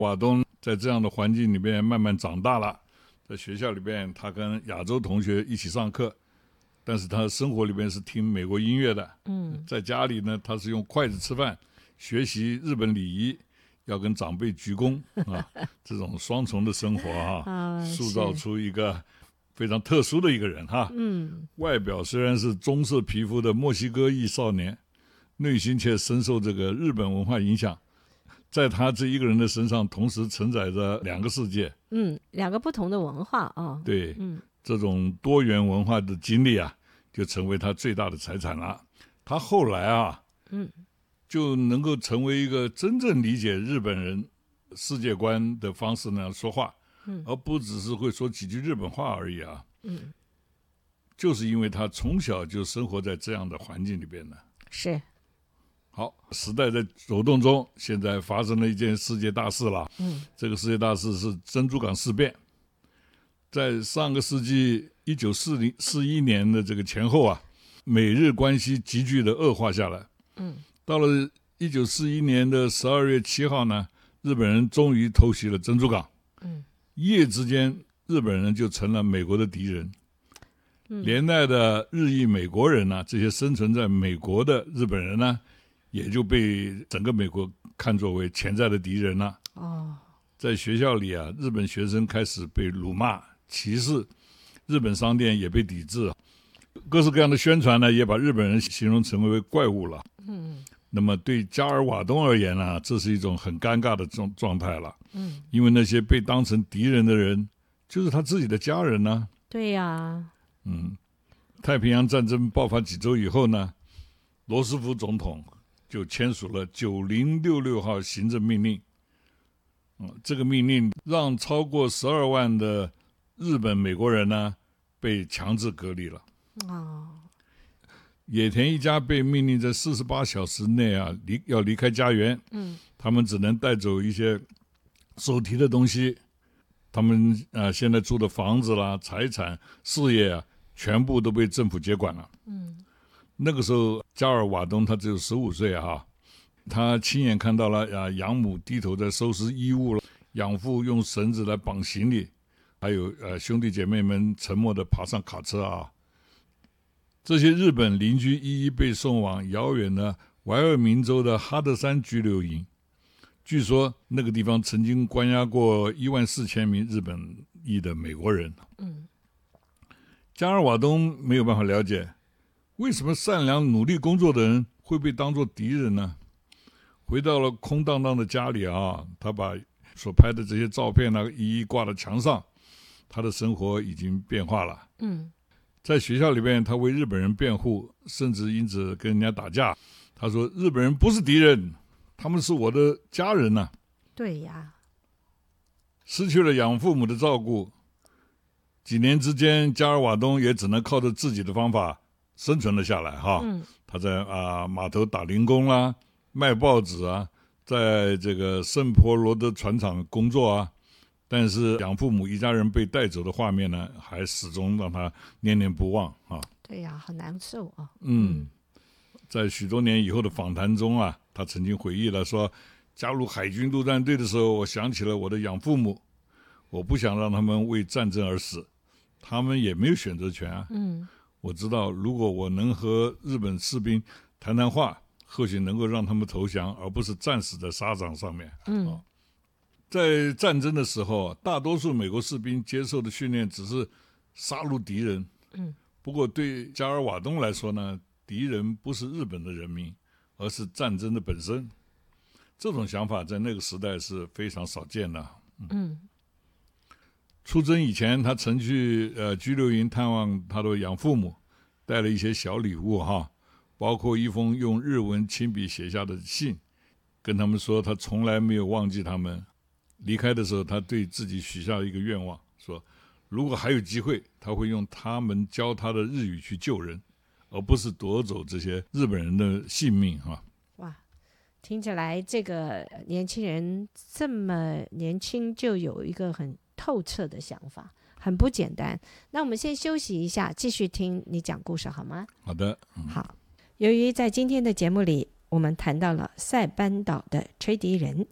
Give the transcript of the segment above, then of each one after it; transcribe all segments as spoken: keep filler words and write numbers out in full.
瓦东在这样的环境里面慢慢长大了，在学校里边他跟亚洲同学一起上课，但是他生活里边是听美国音乐的。 嗯， 在家里呢，他是用筷子吃饭，学习日本礼仪，要跟长辈鞠躬啊，这种双重的生活哈、啊啊， 塑造出一个非常特殊的一个人哈。 嗯， 外表虽然是棕色皮肤的墨西哥裔少年，内心却深受这个日本文化影响。在他这一个人的身上，同时承载着两个世界， 嗯，两个不同的文化啊。 对， 嗯， 这种多元文化的经历啊，就成为他最大的财产了。他后来啊， 嗯， 就能够成为一个真正理解日本人世界观的方式呢说话， 嗯，而不只是会说几句日本话而已啊。 嗯， 就是因为他从小就生活在这样的环境里边呢。 是。 好，时代在走动中，现在发生了一件世界大事了。 嗯， 这个世界大事是珍珠港事变。在上个世纪一九四零四一年的这个前后啊，美日关系急剧的恶化下来。 嗯， 到了一九四一年的十二月七号呢，日本人终于偷袭了珍珠港。 嗯， 一夜之间，日本人就成了美国的敌人。嗯，连带的日裔美国人呢、啊，这些生存在美国的日本人呢，也就被整个美国看作为潜在的敌人了。 哦， 在学校里啊，日本学生开始被辱骂、歧视，日本商店也被抵制，各式各样的宣传呢，也把日本人形容成为怪物了。 嗯， 那么对加尔瓦东而言呢，这是一种很尴尬的状状态了。 嗯， 因为那些被当成敌人的人，就是他自己的家人呢。 对呀、啊。 嗯，太平洋战争爆发几周以后呢，罗斯福总统就签署了九零六六号行政命令。嗯，这个命令让超过十二万的日本美国人呢被强制隔离了。 哦， 野田一家被命令在四十八小时内啊离要离开家园。 嗯， 他们只能带走一些手提的东西。他们啊、呃、现在住的房子啦、财产、事业啊，全部都被政府接管了。 嗯， 那个时候加尔瓦东他只有十五岁啊，他亲眼看到了啊养母低头在收拾衣物了，养父用绳子来绑行李，还有呃兄弟姐妹们沉默地爬上卡车啊。这些日本邻居一一被送往遥远的怀俄明州的哈德山拘留营。据说那个地方曾经关押过一万四千名日本裔的美国人。 嗯， 加尔瓦东没有办法了解，为什么善良努力工作的人会被当作敌人呢？回到了空荡荡的家里啊，他把所拍的这些照片呢一一挂到墙上。他的生活已经变化了。 嗯， 在学校里面，他为日本人辩护，甚至因此跟人家打架。他说：“日本人不是敌人。”他们是我的家人呐、啊。 对呀。 失去了养父母的照顾，几年之间，加尔瓦东也只能靠着自己的方法生存了下来哈。 嗯， 他在啊码头打零工啦，卖报纸啊，在这个圣波罗的船厂工作啊。但是养父母一家人被带走的画面呢，还始终让他念念不忘啊。 对呀，很难受啊。 嗯。在许多年以后的访谈中啊，他曾经回忆了说，加入海军陆战队的时候，我想起了我的养父母，我不想让他们为战争而死，他们也没有选择权啊。 嗯， 我知道如果我能和日本士兵谈谈话，或许能够让他们投降，而不是战死在沙场上面。 嗯、 哦，在战争的时候，大多数美国士兵接受的训练只是杀戮敌人。 嗯， 不过对加尔瓦东来说呢，敌人不是日本的人民，而是战争的本身。这种想法在那个时代是非常少见的。嗯， 嗯， 出征以前，他曾去呃拘留营探望他的养父母，带了一些小礼物哈，包括一封用日文亲笔写下的信，跟他们说他从来没有忘记他们。离开的时候，他对自己许下一个愿望，说如果还有机会，他会用他们教他的日语去救人。而不是夺走这些日本人的性命哈。 哇，听起来这个年轻人这么年轻就有一个很透彻的想法，很不简单。那我们先休息一下，继续听你讲故事好吗？ 好的、嗯、 好。由于在今天的节目里我们谈到了塞班岛的吹笛人，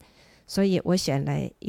所以我选了